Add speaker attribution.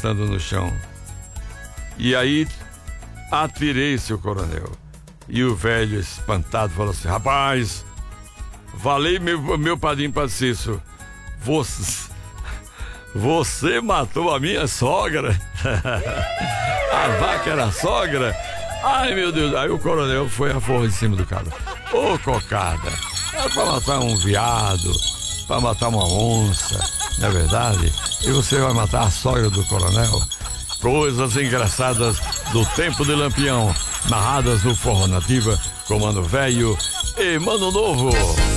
Speaker 1: arrastando no chão. E aí atirei, seu coronel. E o velho, espantado, falou assim: rapaz, valei meu padrinho Paciço, você matou a minha sogra? A vaca era a sogra? Ai, meu Deus. Aí o coronel foi a forra em cima do cara. Ô, cocada, é pra matar um veado, pra matar uma onça, não é verdade? E você vai matar a sogra do coronel? Coisas engraçadas do tempo de Lampião, narradas no Forró Nativa, com Mano Velho e Mano Novo.